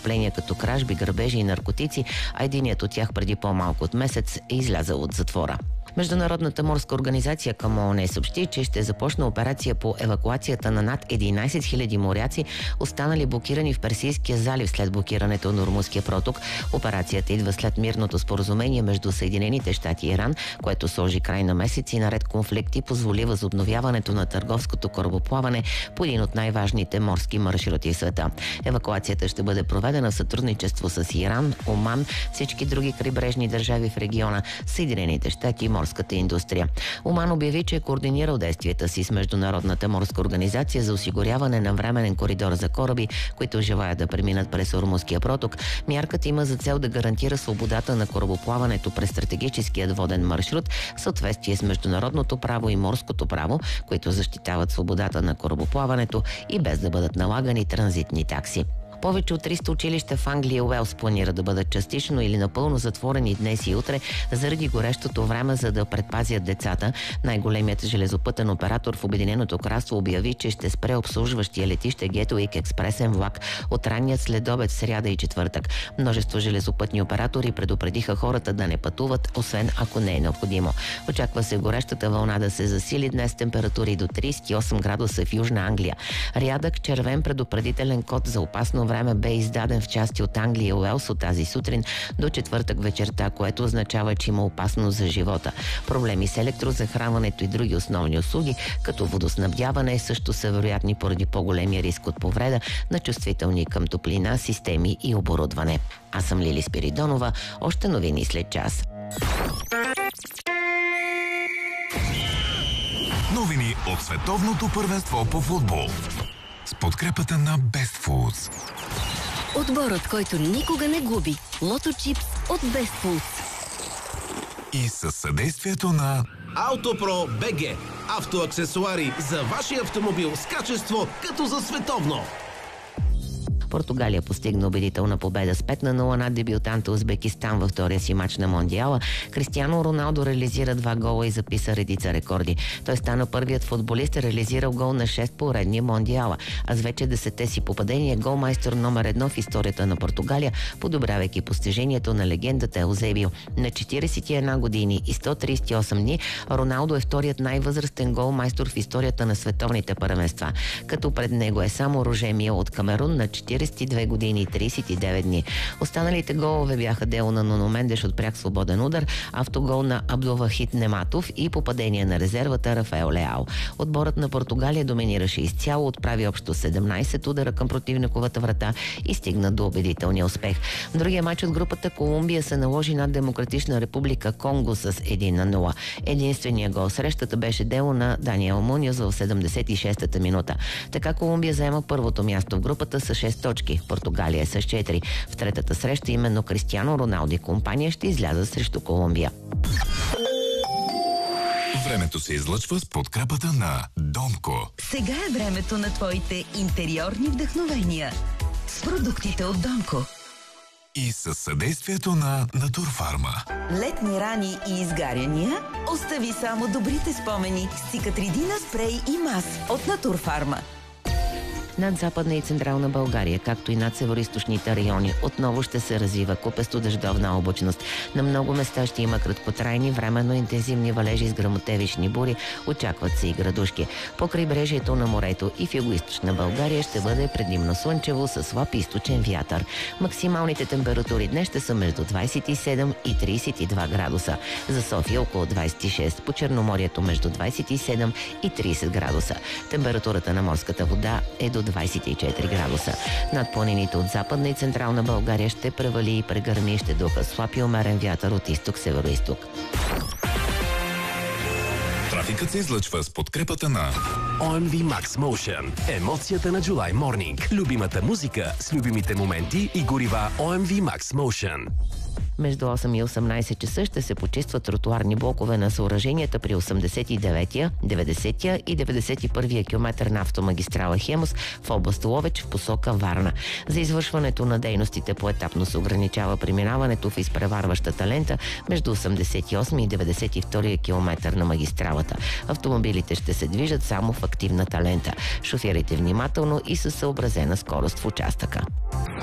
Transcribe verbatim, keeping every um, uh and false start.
престъпления като кражби, грабежи и наркотици, а единият от тях преди по-малко от месец е излязъл от затвора. Международната морска организация към ООН съобщи, че ще започне операция по евакуацията на над единайсет хиляди моряци, останали блокирани в Персийския залив след блокирането на Ормузския проток. Операцията идва след мирното споразумение между Съединените щати и Иран, което сложи край на месеци наред конфликти, позволи възобновяването на търговското корабоплаване по един от най-важните морски маршрути в света. Евакуацията ще бъде проведена в сътрудничество с Иран, Оман, всички други крайбрежни държави в региона, Съединените щати и морската индустрия. Оман обяви, че е координирал действията си с Международната морска организация за осигуряване на временен коридор за кораби, които желаят да преминат през Ормузския проток. Мярката има за цел да гарантира свободата на корабоплаването през стратегическият воден маршрут в съответствие с международното право и морското право, които защитават свободата на корабоплаването и без да бъдат налагани транзитни такси. Повече от триста училища в Англия и Уелс планира да бъдат частично или напълно затворени днес и утре заради горещото време, за да предпазят децата. Най-големият железопътен оператор в Обединеното кралство обяви, че ще спре обслужващия летище Гетуик експресен влак от ранният следобед в сряда и четвъртък. Множество железопътни оператори предупредиха хората да не пътуват, освен ако не е необходимо. Очаква се горещата вълна да се засили днес, температури до трийсет и осем градуса в Южна Англия. Рядък червен предупредителен код за опасно време бе издаден в части от Англия и Уелс от тази сутрин до четвъртък вечерта, което означава, че има опасност за живота. Проблеми с електрозахранването и други основни услуги, като водоснабдяване, също са вероятни поради по-големия риск от повреда на чувствителни към топлина, системи и оборудване. Аз съм Лили Спиридонова. Още новини след час. Новини от световното първенство по футбол. С подкрепата на Best Foods. Отборът, който никога не губи. Лото Чипс от Best Foods. И със съдействието на Автопро БГ. Автоаксесуари за вашия автомобил с качество като за световно. Португалия постигна убедителна победа с пет на нула над дебютанта Узбекистан във втория си мач на Мондиала. Кристиано Роналдо реализира два гола и записа редица рекорди. Той стана първият футболист, реализирал гол на шест поредния Мондиала, а с вече десетте си попадения голмайстор номер едно в историята на Португалия, подобрявайки постижението на легендата Елзебио. На четирийсет и една години и сто трийсет и осем дни Роналдо е вторият най-възрастен голмайстор в историята на световните първенства, като пред него е само Роже Мил от Камерун на четирийсет и две години и трийсет и девет дни. Останалите голове бяха дело на Нуно Мендеш от пряк свободен удар, автогол на Абдулвахид Нематов и попадение на резервата Рафаел Леао. Отборът на Португалия доминираше изцяло, отправи общо седемнайсет удара към противниковата врата и стигна до убедителния успех. В другия мач от групата Колумбия се наложи над Демократична република Конго с един на нула. Единственият гол срещата беше дело на Даниел Муньоз в седемдесет и шестата минута. Така Колумбия заема първото място в групата с шест точки. Португалия е с четири. В третата среща именно Кристиано Роналдо и компания ще излязат срещу Колумбия. Времето се излъчва с подкрепата на Донко. Сега е времето на твоите интериорни вдъхновения с продуктите от Донко. И със съдействието на Натурфарма. Летни рани и изгаряния? Остави само добрите спомени с Циcatrидина спрей и мас от Натурфарма. Над Западна и Централна България, както и над североизточните райони, отново ще се развива купесто дъждовна облачност. На много места ще има краткотрайни, временно интензивни валежи с гръмотевични бури, очакват се и градушки. По крайбрежието на морето и в югоизточна България ще бъде предимно слънчево с слаб източен вятър. Максималните температури днес ще са между двайсет и седем и трийсет и два градуса. За София около двайсет и шест, по Черноморието между двайсет и седем и трийсет градуса. Температурата на морската вода е до двайсет и четири градуса. Над планините от Западна и Централна България ще превали и прегърми и ще духа слаб и умерен вятър от изток-североизток. Трафикът се излъчва с подкрепата на О Ем Ви Max Motion. Емоцията на July Morning. Любимата музика с любимите моменти и горива О Ем Ви Max Motion. Между осем и осемнайсет часа ще се почистват тротуарни блокове на съоръженията при осемдесет и деветия, деветдесетия и деветдесет и първия километър на автомагистрала Хемус в област Ловеч в посока Варна. За извършването на дейностите поетапно се ограничава преминаването в изпреварващата лента между осемдесет и осми и деветдесет и втория километър на магистралата. Автомобилите ще се движат само в активната лента. Шофирайте внимателно и със съобразена скорост в участъка.